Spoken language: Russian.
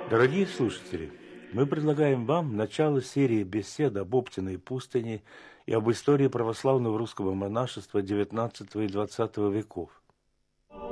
Дорогие слушатели, мы предлагаем вам начало серии бесед об Оптиной пустыне и об истории православного русского монашества XIX и XX веков.